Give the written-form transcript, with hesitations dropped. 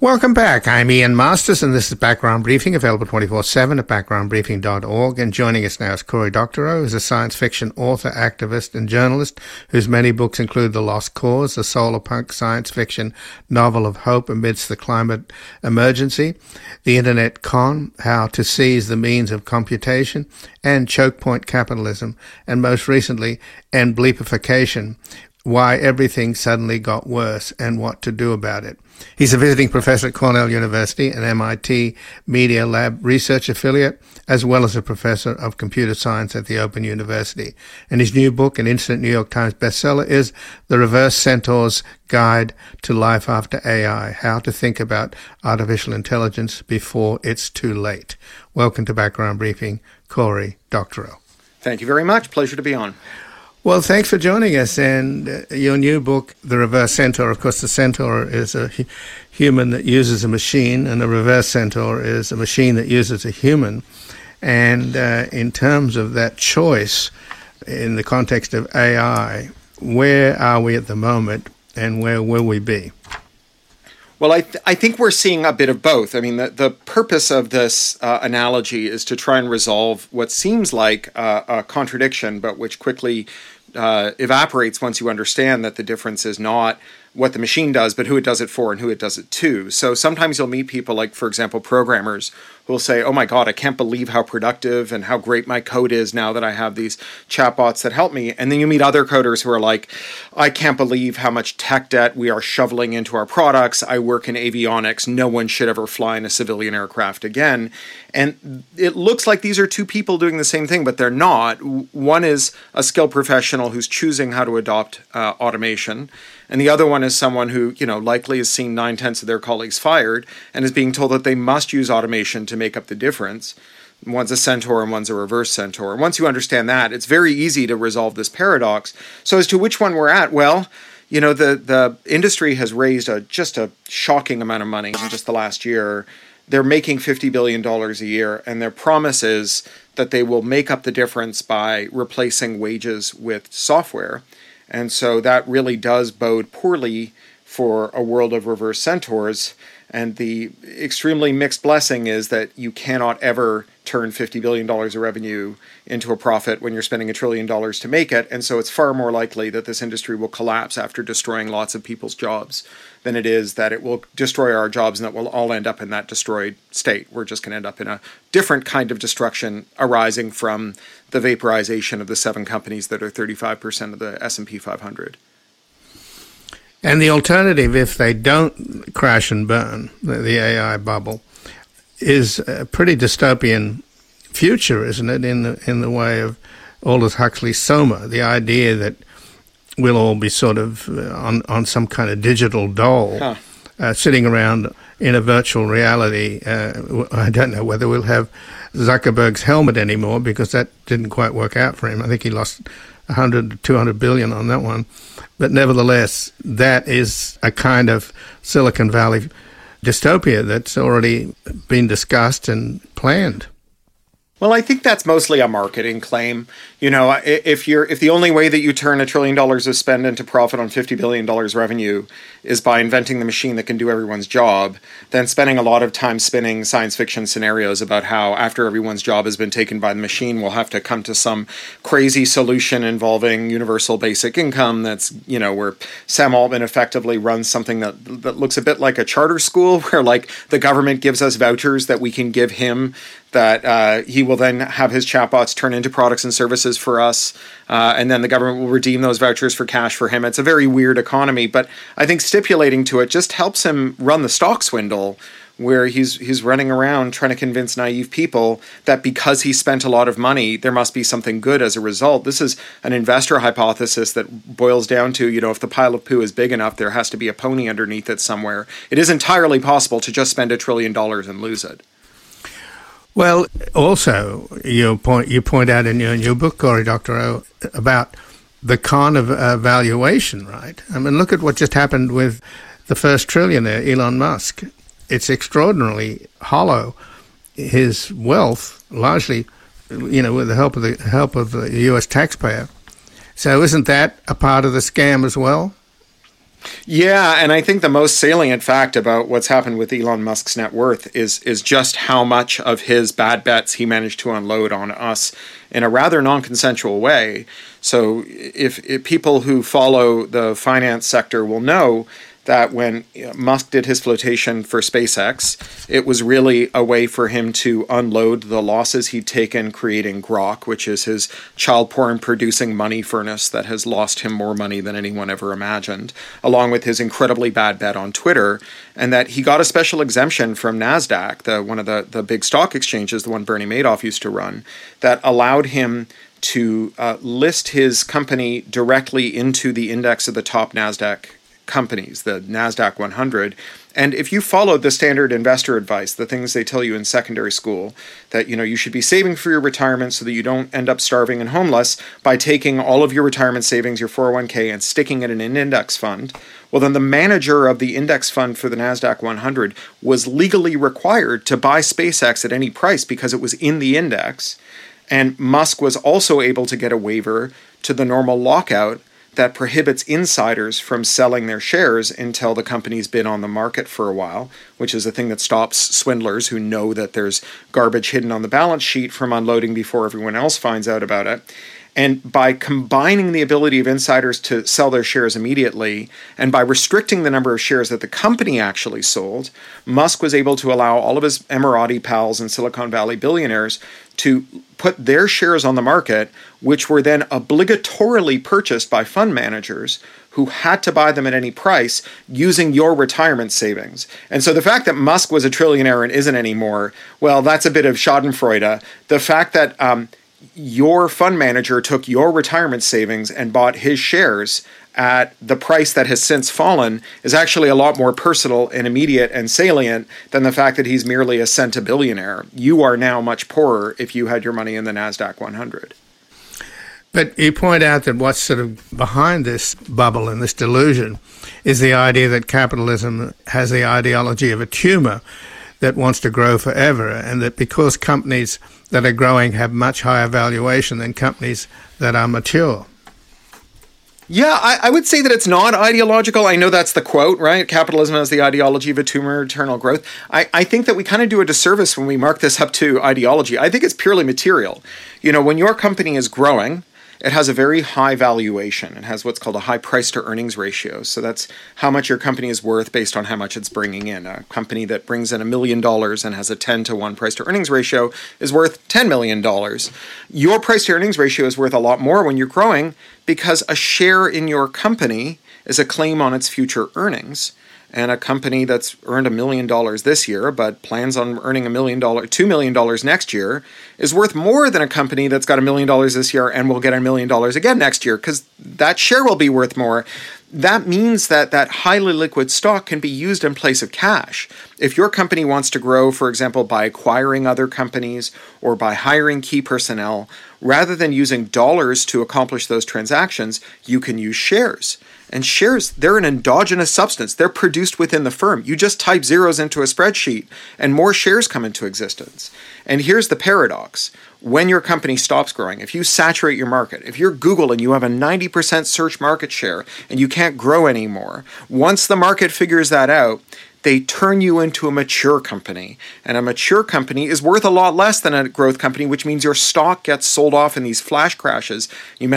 Welcome back. I'm Ian Masters, and this is Background Briefing, available 24/7 at backgroundbriefing.org. And joining us now is Cory Doctorow, who's a science fiction author, activist, and journalist whose many books include The Lost Cause, a solar punk science fiction novel of hope amidst the climate emergency, The Internet Con, How to Seize the Means of Computation, and Choke Point Capitalism, and most recently, Bleepification, Why Everything Suddenly Got Worse and What to Do About It. He's a visiting professor at Cornell University, an MIT Media Lab research affiliate, as well as a professor of computer science at the Open University. And his new book, an instant New York Times bestseller, is The Reverse Centaur's Guide to Life After AI, How to Think About Artificial Intelligence Before It's Too Late. Welcome to Background Briefing, Cory Doctorow. Thank you very much. Pleasure to be on. Well, thanks for joining us. And your new book, The Reverse Centaur, of course, the centaur is a human that uses a machine, and a reverse centaur is a machine that uses a human. And in terms of that choice, in the context of AI, where are we at the moment, and where will we be? Well, I think we're seeing a bit of both. I mean, the purpose of this analogy is to try and resolve what seems like a contradiction, but which quickly evaporates once you understand that the difference is not what the machine does, but who it does it for and who it does it to. So sometimes you'll meet people like, for example, programmers who will say, oh my God, I can't believe how productive and how great my code is now that I have these chatbots that help me. And then you meet other coders who are like, I can't believe how much tech debt we are shoveling into our products. I work in avionics. No one should ever fly in a civilian aircraft again. And it looks like these are two people doing the same thing, but they're not. One is a skilled professional who's choosing how to adopt automation. And the other one is someone who, likely has seen 9/10 of their colleagues fired and is being told that they must use automation to make up the difference. One's a centaur and one's a reverse centaur. And once you understand that, it's very easy to resolve this paradox. So as to which one we're at, well, the industry has raised just a shocking amount of money in just the last year. They're making $50 billion a year, and their promise is that they will make up the difference by replacing wages with software. And so that really does bode poorly for a world of reverse centaurs. And the extremely mixed blessing is that you cannot ever turn $50 billion of revenue into a profit when you're spending $1 trillion to make it. And so it's far more likely that this industry will collapse after destroying lots of people's jobs than it is that it will destroy our jobs and that we'll all end up in that destroyed state. We're just going to end up in a different kind of destruction arising from the vaporization of the 7 companies that are 35% of the S&P 500. And the alternative, if they don't crash and burn, the AI bubble, is a pretty dystopian future, isn't it, in the way of Aldous Huxley's Soma, the idea that we'll all be sort of on some kind of digital dole, sitting around in a virtual reality. I don't know whether we'll have Zuckerberg's helmet anymore, because that didn't quite work out for him. I think he lost 100 to 200 billion on that one. But nevertheless, that is a kind of Silicon Valley dystopia that's already been discussed and planned. Well, I think that's mostly a marketing claim. If the only way that you turn $1 trillion of spend into profit on $50 billion revenue is by inventing the machine that can do everyone's job, then spending a lot of time spinning science fiction scenarios about how after everyone's job has been taken by the machine, we'll have to come to some crazy solution involving universal basic income that's, where Sam Altman effectively runs something that looks a bit like a charter school, where like the government gives us vouchers that we can give him, that he will then have his chatbots turn into products and services for us, and then the government will redeem those vouchers for cash for him. It's a very weird economy, but I think stipulating to it just helps him run the stock swindle, where he's running around trying to convince naive people that because he spent a lot of money, there must be something good as a result. This is an investor hypothesis that boils down to, if the pile of poo is big enough, there has to be a pony underneath it somewhere. It is entirely possible to just spend $1 trillion and lose it. Well, also, you point out in your book, Cory Doctorow, about the con of valuation, right? I mean, look at what just happened with the first trillionaire, Elon Musk. It's extraordinarily hollow. His wealth, largely, with the help of the U.S. taxpayer. So isn't that a part of the scam as well? Yeah, and I think the most salient fact about what's happened with Elon Musk's net worth is just how much of his bad bets he managed to unload on us in a rather non-consensual way. So if people who follow the finance sector will know that when Musk did his flotation for SpaceX, it was really a way for him to unload the losses he'd taken creating Grok, which is his child porn producing money furnace that has lost him more money than anyone ever imagined, along with his incredibly bad bet on Twitter, and that he got a special exemption from NASDAQ, one of the big stock exchanges, the one Bernie Madoff used to run, that allowed him to list his company directly into the index of the top NASDAQ companies, the NASDAQ 100. And if you followed the standard investor advice, the things they tell you in secondary school, that you should be saving for your retirement so that you don't end up starving and homeless by taking all of your retirement savings, your 401k, and sticking it in an index fund, well, then the manager of the index fund for the NASDAQ 100 was legally required to buy SpaceX at any price because it was in the index. And Musk was also able to get a waiver to the normal lockout that prohibits insiders from selling their shares until the company's been on the market for a while, which is a thing that stops swindlers who know that there's garbage hidden on the balance sheet from unloading before everyone else finds out about it. And by combining the ability of insiders to sell their shares immediately, and by restricting the number of shares that the company actually sold, Musk was able to allow all of his Emirati pals and Silicon Valley billionaires to put their shares on the market, which were then obligatorily purchased by fund managers who had to buy them at any price using your retirement savings. And so the fact that Musk was a trillionaire and isn't anymore, well, that's a bit of schadenfreude. The fact that your fund manager took your retirement savings and bought his shares at the price that has since fallen is actually a lot more personal and immediate and salient than the fact that he's merely a centibillionaire. You are now much poorer if you had your money in the NASDAQ 100. But you point out that what's sort of behind this bubble and this delusion is the idea that capitalism has the ideology of a tumor that wants to grow forever, and that because companies that are growing have much higher valuation than companies that are mature. Yeah, I would say that it's not ideological. I know that's the quote, right? Capitalism has the ideology of a tumor, eternal growth. I think that we kind of do a disservice when we mark this up to ideology. I think it's purely material. When your company is growing, it has a very high valuation. It has what's called a high price to earnings ratio. So that's how much your company is worth based on how much it's bringing in. A company that brings in $1 million and has a 10-to-1 price to earnings ratio is worth $10 million. Your price to earnings ratio is worth a lot more when you're growing because a share in your company is a claim on its future earnings. And a company that's earned $1 million this year, but plans on earning $2 million next year, is worth more than a company that's got $1 million this year and will get $1 million again next year, because that share will be worth more. That means that highly liquid stock can be used in place of cash. If your company wants to grow, for example, by acquiring other companies or by hiring key personnel, rather than using dollars to accomplish those transactions, you can use shares. And shares, they're an endogenous substance. They're produced within the firm. You just type zeros into a spreadsheet and more shares come into existence. And here's the paradox. When your company stops growing, if you saturate your market, if you're Google and you have a 90% search market share and you can't grow anymore, once the market figures that out, they turn you into a mature company. And a mature company is worth a lot less than a growth company, which means your stock gets sold off in these flash crashes. You